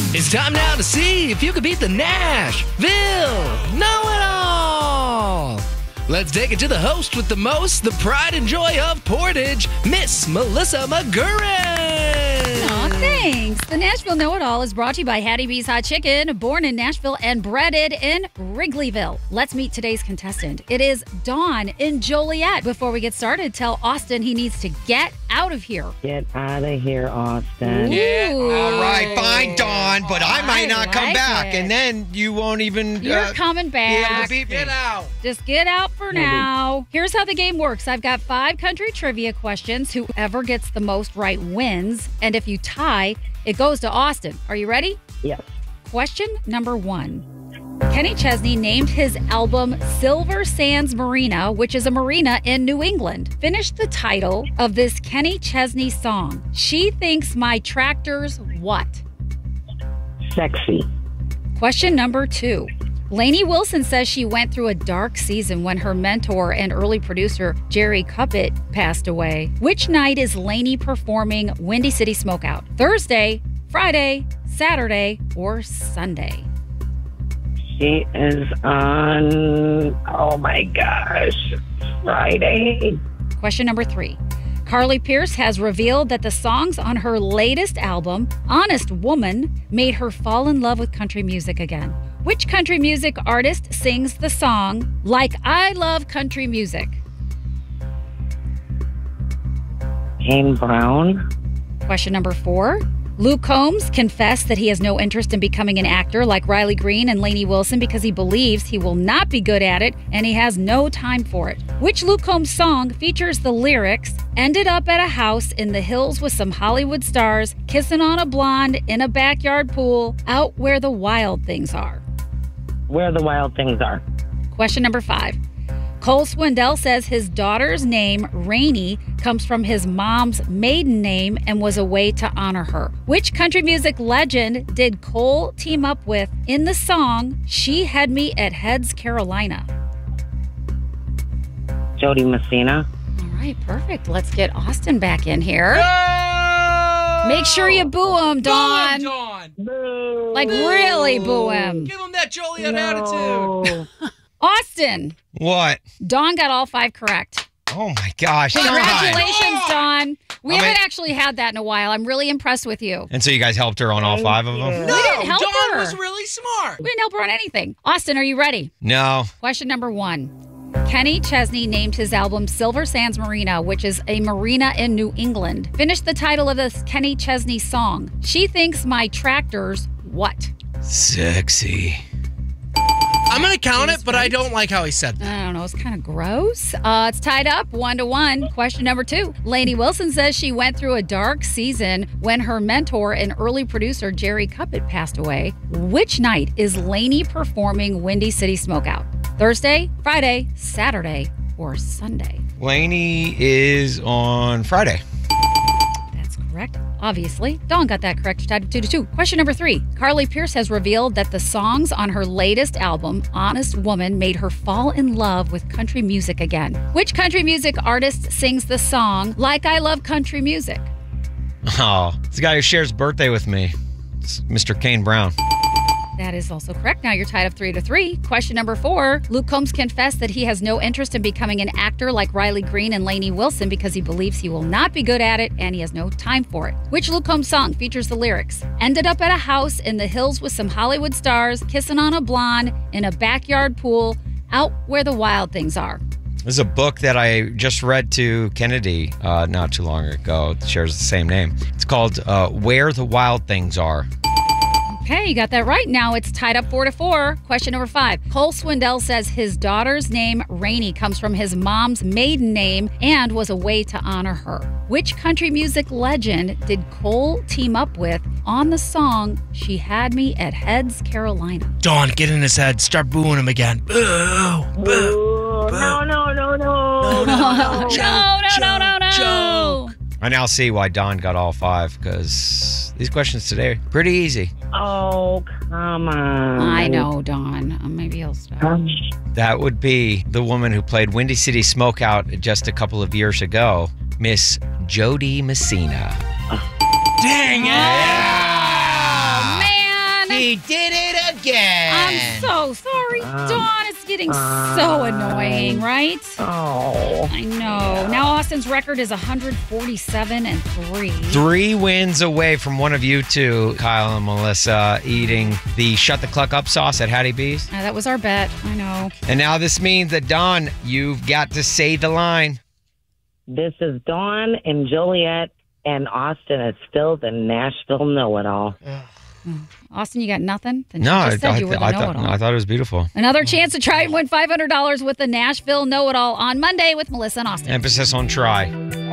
It's time now to see if you can beat the Nashville Know-It-All. Let's take it to the host with the most, the pride and joy of Portage, Miss Melissa McGurran. Aw, thanks. The Nashville Know-It-All is brought to you by Hattie B's Hot Chicken, born in Nashville and breaded in Wrigleyville. Let's meet today's contestant. It is Dawn in Joliet. Before we get started, tell Austin he needs to get out of here. Get out of here, Austin. Yeah, Ooh. all right, fine, Dawn, but I might not come like back, it. and then you won't even You're coming be able to back. beat me. Get out. Just get out for now. Here's how the game works. I've got 5 country trivia questions. Whoever gets the most right wins. And if you tie, it goes to Austin. Are you ready? Yes. Question number 1. Kenny Chesney named his album Silver Sands Marina, which is a marina in New England. Finish the title of this Kenny Chesney song. She thinks my tractor's what? Sexy. Question number 2. Lainey Wilson says she went through a dark season when her mentor and early producer, Jerry Cuppett, passed away. Which night is Lainey performing Windy City Smokeout? Thursday, Friday, Saturday, or Sunday? She is on, oh my gosh, Friday. Question number 3. Carly Pearce has revealed that the songs on her latest album, Honest Woman, made her fall in love with country music again. Which country music artist sings the song Like I Love Country Music? Kane Brown. Question number 4. Luke Combs confessed that he has no interest in becoming an actor like Riley Green and Lainey Wilson because he believes he will not be good at it and he has no time for it. Which Luke Combs song features the lyrics, ended up at a house in the hills with some Hollywood stars, kissing on a blonde in a backyard pool, out where the wild things are? Where the wild things are. Question number 5. Cole Swindell says his daughter's name, Rainey, comes from his mom's maiden name and was a way to honor her. Which country music legend did Cole team up with in the song She Had Me at Heads, Carolina? Jody Messina. All right, perfect. Let's get Austin back in here. Make sure you boo him, Dawn. Dawn. Boo. Like really boo him. Give him that Joliet attitude. No. Austin, What? Dawn got all 5 correct. Oh, my gosh, Dawn. Congratulations, Dawn. We I mean- haven't actually had that in a while. I'm really impressed with you. And so you guys helped her on all 5 of them? Thank you. No, We didn't help Dawn her. was really smart. We didn't help her on anything. Austin, are you ready? No. Question number 1. Kenny Chesney named his album Silver Sands Marina, which is a marina in New England. Finish the title of this Kenny Chesney song. She thinks my tractor's what? Sexy. I'm going to count it, but I don't like how he said that. I don't know. It's kind of gross. It's tied up 1-1. Question number 2. Lainey Wilson says she went through a dark season when her mentor and early producer, Jerry Cuppett, passed away. Which night is Lainey performing Windy City Smokeout? Thursday, Friday, Saturday, or Sunday? Lainey is on Friday. That's correct. Obviously. Dawn got that correct. Tied up 2-2. Question number 3. Carly Pearce has revealed that the songs on her latest album, Honest Woman, made her fall in love with country music again. Which country music artist sings the song Like I Love Country Music? Oh, it's the guy who shares birthday with me. It's Mr. Kane Brown. That is also correct. Now you're tied up 3-3. Question number 4. Luke Combs confessed that he has no interest in becoming an actor like Riley Green and Lainey Wilson because he believes he will not be good at it and he has no time for it. Which Luke Combs song features the lyrics, ended up at a house in the hills with some Hollywood stars, kissing on a blonde in a backyard pool, out where the wild things are? This is a book that I just read to Kennedy not too long ago. It shares the same name. It's called Where the Wild Things Are. Okay, you got that right. Now it's tied up 4-4. Question number 5. Cole Swindell says his daughter's name, Rainey, comes from his mom's maiden name and was a way to honor her. Which country music legend did Cole team up with on the song She Had Me at Heads, Carolina? Dawn, get in his head. Start booing him again. Boo. Boo. Boo. No. No. I now see why Dawn got all 5, because these questions today are pretty easy. Oh, come on. I know, Dawn. Maybe I'll stop. That would be the woman who played Windy City Smokeout just a couple of years ago, Miss Jody Messina. Dang it. Oh, man. She did it again. I'm so sorry, Dawn. It's getting so annoying, right? Oh. I know. Now Austin's record is 147-3. 3 wins away from one of you two, Kyle and Melissa, eating the Shut the Cluck Up sauce at Hattie B's. That was our bet. I know. And now this means that, Dawn, you've got to say the line. This is Dawn and Joliet, and Austin is still the Nashville know-it-all. Austin, you got nothing? Then No, you just said you were the I know-it-all. thought it was beautiful. Another chance to try and win $500 with the Nashville Know-It-All on Monday with Melissa and Austin. Emphasis on try.